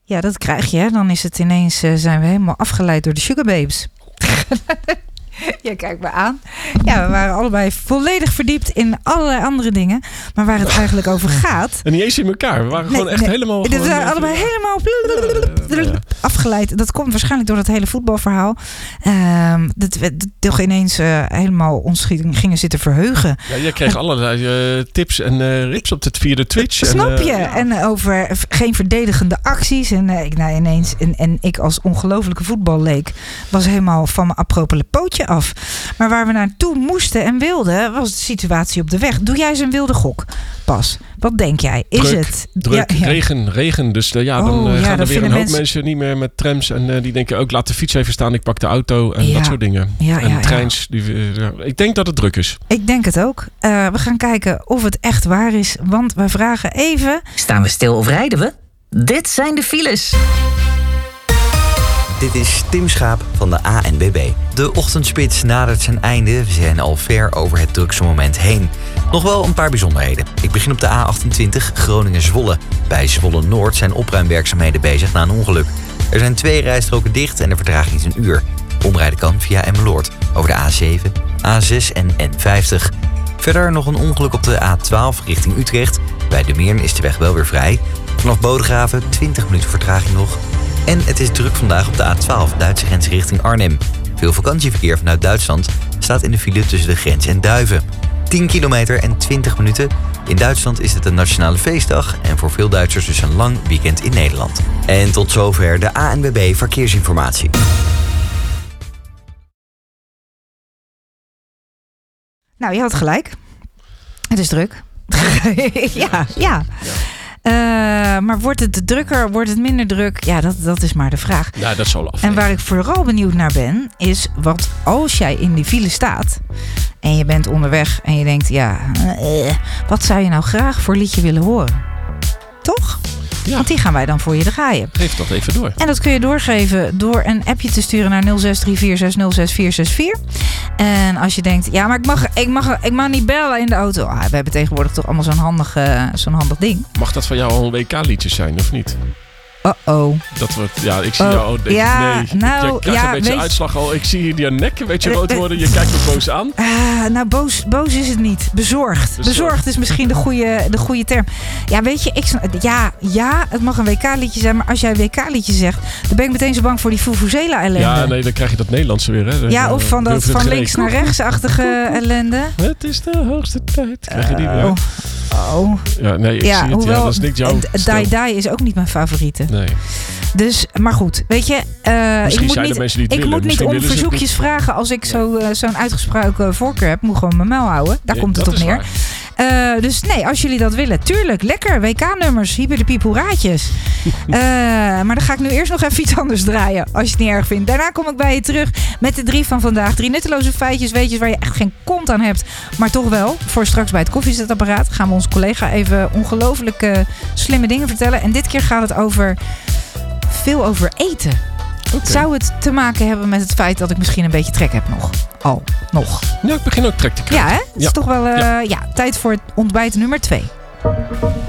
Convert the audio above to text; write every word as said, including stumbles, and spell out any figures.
Ja, dat krijg je. Hè? Dan is het ineens, uh, zijn we helemaal afgeleid door de Sugar Babes. Ja, kijk me aan. Ja, we waren allebei volledig verdiept in allerlei andere dingen. Maar waar het eigenlijk over gaat... En niet eens in elkaar. We waren nee, gewoon echt nee, helemaal... We waren even... allebei helemaal... afgeleid. Dat komt waarschijnlijk door dat hele voetbalverhaal. Uh, dat we toch ineens uh, helemaal ons gingen zitten verheugen. Ja, jij kreeg en, allerlei uh, tips en uh, rips op het via de Twitch. Snap je? En, uh, en over geen verdedigende acties. En uh, ik nou ineens... En, en ik als ongelofelijke voetballeek was helemaal van mijn apropele pootje af. Maar waar we naartoe moesten en wilden, was de situatie op de weg. Doe jij eens een wilde gok, Bas? Wat denk jij? Is druk, het... Druk, ja, ja. regen, regen. Dus uh, ja, dan uh, oh, ja, gaan er weer een hoop mensen... mensen niet meer met trams. En uh, die denken ook, laat de fiets even staan. Ik pak de auto en ja. dat soort dingen. Ja, en ja, treins. Die, uh, ja. Ik denk dat het druk is. Ik denk het ook. Uh, we gaan kijken of het echt waar is. Want wij vragen even... Staan we stil of rijden we? Dit zijn de files. Dit is Tim Schaap van de A N B B. De ochtendspits nadert zijn einde. We zijn al ver over het drukste moment heen. Nog wel een paar bijzonderheden. Ik begin op de A achtentwintig Groningen-Zwolle. Bij Zwolle-Noord zijn opruimwerkzaamheden bezig na een ongeluk. Er zijn twee rijstroken dicht en de vertraging is een uur. Omrijden kan via Emmeloord over de A zeven, A zes en N vijftig. Verder nog een ongeluk op de A twaalf richting Utrecht. Bij De Meern is de weg wel weer vrij. Vanaf Bodegraven twintig minuten vertraging nog. En het is druk vandaag op de A twaalf, Duitse grens richting Arnhem. Veel vakantieverkeer vanuit Duitsland staat in de file tussen de grens en Duiven. tien kilometer en twintig minuten. In Duitsland is het een nationale feestdag en voor veel Duitsers dus een lang weekend in Nederland. En tot zover de A N B B Verkeersinformatie. Nou, je had gelijk. Het is druk. ja, ja. Uh, maar wordt het drukker, wordt het minder druk? Ja, dat, dat is maar de vraag. Ja, dat zal af. En waar ik vooral benieuwd naar ben, is wat als jij in die file staat en je bent onderweg en je denkt, ja, uh, wat zou je nou graag voor liedje willen horen? Toch? Ja. Want die gaan wij dan voor je draaien. Geef dat even door. En dat kun je doorgeven door een appje te sturen naar nul zes drie vier zes nul zes vier zes vier. En als je denkt, ja, maar ik mag, ik mag, ik mag niet bellen in de auto. Ah, we hebben tegenwoordig toch allemaal zo'n handig, uh, zo'n handig ding. Mag dat van jou al een W K-liedjes zijn, of niet? Uh-oh. Dat wordt, ja, ik zie oh. jou al denken, ja, nee. Nou, je krijgt ja, een beetje weet... uitslag al. Ik zie je nek een beetje rood worden. Je kijkt me boos aan. Uh, nou, boos, boos is het niet. Bezorgd. Bezorgd, Bezorgd is misschien de goede, de goede term. Ja, weet je, ik, ja, ja, het mag een W K-liedje zijn. Maar als jij een W K-liedje zegt, dan ben ik meteen zo bang voor die Vuvuzela-ellende. Ja, nee, dan krijg je dat Nederlandse weer. Hè. Ja, of van, dat, van links naar rechts-achtige ellende. Het is de hoogste tijd. Krijg je die weer? Uh, oh. oh. Ja, nee, ik ja, zie het. Hoewel, ja, dat is niet jouw Die Die is ook niet mijn favoriete. Nee. Dus, maar goed, weet je, uh, ik moet niet, die ik willen. moet niet om verzoekjes niet... vragen als ik zo, uh, zo'n uitgesproken voorkeur heb. Moet gewoon mijn muil houden. Daar ja, komt het op neer. Uh, dus nee, als jullie dat willen, tuurlijk, lekker. W K-nummers, hyper de piephoeraatjes. uh, maar dan ga ik nu eerst nog even iets anders draaien, als je het niet erg vindt. Daarna kom ik bij je terug met de drie van vandaag. Drie nutteloze feitjes, weetjes waar je echt geen kont aan hebt. Maar toch wel, voor straks bij het koffiezetapparaat gaan we onze collega even ongelooflijk uh, slimme dingen vertellen. En dit keer gaat het over... veel over eten. Okay. Zou het te maken hebben met het feit dat ik misschien een beetje trek heb nog? Al, nog. Ja, ik begin ook trek te krijgen. Ja, hè? Het is ja. toch wel uh, ja. ja, tijd voor het ontbijt nummer twee.